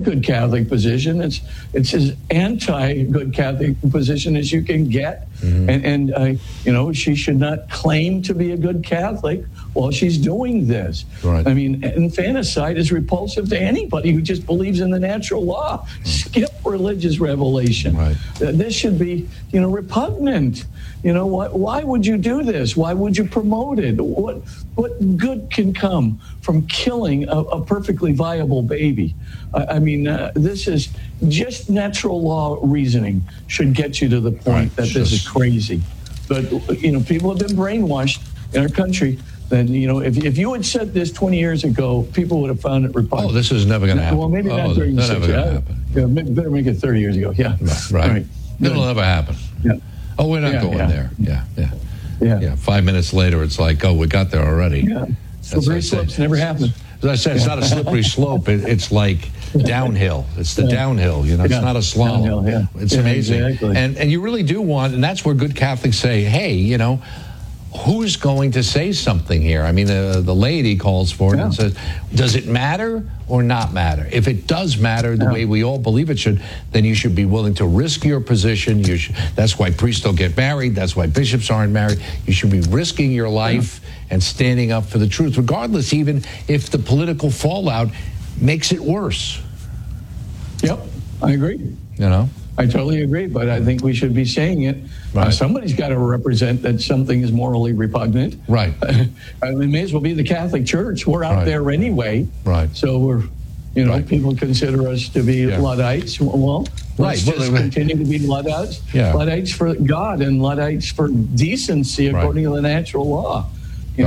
good Catholic position. It's as anti-good Catholic position as you can get. And she should not claim to be a good Catholic while she's doing this. Right. I mean, infanticide is repulsive to anybody who just believes in the natural law. Skip religious revelation. Right. This should be, repugnant. Why would you do this? Why would you promote it? What good can come from killing a perfectly viable baby? This is just natural law reasoning should get you to the point that this is crazy. But, people have been brainwashed in our country. Then, if you had said this 20 years ago, people would have found it repugnant. Oh, this is never going to happen. Well, maybe not during the 60s. Yeah, better make it 30 years ago. Yeah. Right. It'll never happen. Yeah. Oh, we're not going there. Yeah. 5 minutes later, it's like, oh, we got there already. Yeah. Slippery slopes never happen. As I said, it's not a slippery slope. It's like downhill. It's the downhill. It's not a slalom. Downhill, It's amazing. Exactly. And you really do want, and that's where good Catholics say, hey, who's going to say something here? I mean, the laity calls for it and says, does it matter or not matter? If it does matter the way we all believe it should, then you should be willing to risk your position. That's why priests don't get married. That's why bishops aren't married. You should be risking your life and standing up for the truth, regardless even if the political fallout makes it worse. Yep, I agree. I totally agree, but I think we should be saying it. Right. Somebody's got to represent that something is morally repugnant. Right. It may as well be the Catholic Church. We're out there anyway. Right. So we're, people consider us to be Luddites. Well, let's just continue to be Luddites. Yeah. Luddites for God and Luddites for decency according to the natural law. The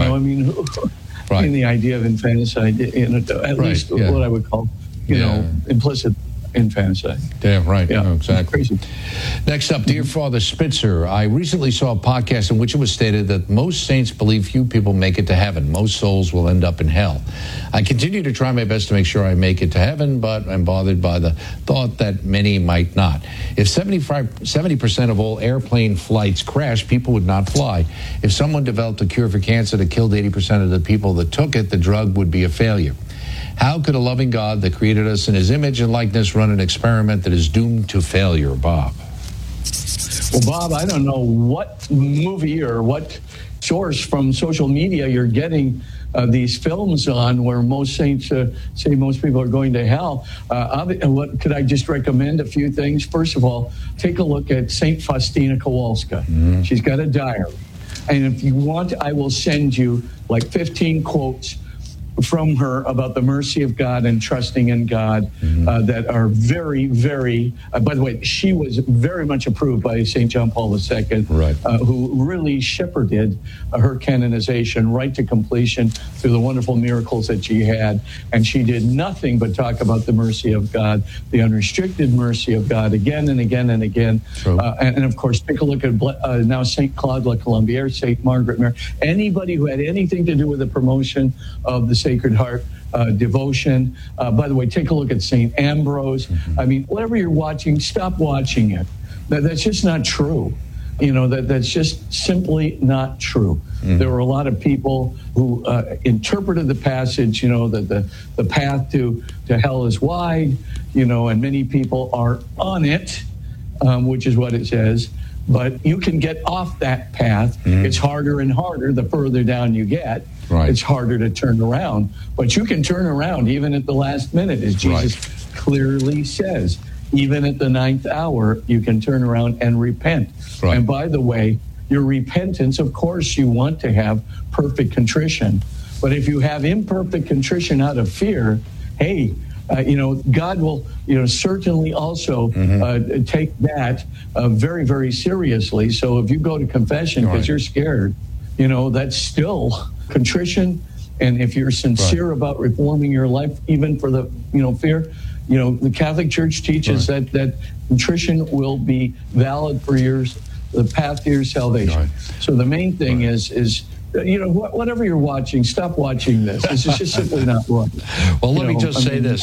idea of infanticide, at least what I would call, implicit infanticide. Damn right. Yeah, no, exactly. Crazy. Next up, Dear Father Spitzer, I recently saw a podcast in which it was stated that most saints believe few people make it to heaven. Most souls will end up in hell. I continue to try my best to make sure I make it to heaven, but I'm bothered by the thought that many might not. If 70% of all airplane flights crash, people would not fly. If someone developed a cure for cancer that killed 80% of the people that took it, the drug would be a failure. How could a loving God that created us in his image and likeness run an experiment that is doomed to failure, Bob? Well, Bob, I don't know what movie or what source from social media you're getting these films on where most saints say most people are going to hell. What could I just recommend? A few things. First of all, take a look at St. Faustina Kowalska. She's got a diary. And if you want, I will send you like 15 quotes from her about the mercy of God and trusting in God that are very, very, by the way, she was very much approved by St. John Paul II, who really shepherded her canonization right to completion through the wonderful miracles that she had. And she did nothing but talk about the mercy of God, the unrestricted mercy of God again and again and again. And of course, take a look at now St. Claude La Colombière, St. Margaret Mary, anybody who had anything to do with the promotion of the Sacred Heart devotion. By the way, take a look at St. Ambrose. I mean, whatever you're watching, stop watching it. That's just not true. That's just simply not true. There were a lot of people who interpreted the passage, that the path to hell is wide, and many people are on it, which is what it says. But you can get off that path. It's harder and harder the further down you get. It's harder to turn around. But you can turn around even at the last minute, as Jesus clearly says. Even at the 9th hour, you can turn around and repent. And by the way, your repentance, of course, you want to have perfect contrition. But if you have imperfect contrition out of fear, hey, God will, certainly also take that very, very seriously. So if you go to confession because you're scared, that's still contrition. And if you're sincere about reforming your life, even for the, fear, the Catholic Church teaches that contrition will be valid for the path to your salvation. So the main thing is whatever you're watching, stop watching this. This is just simply not right. Well, let me just say this.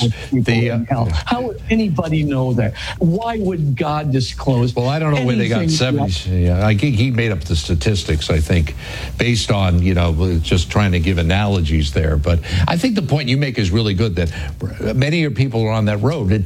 How would anybody know that? Why would God disclose? Well, I don't know where they got 70. Yeah, I think he made up the statistics, I think, based on, just trying to give analogies there. But I think the point you make is really good, that many people are on that road.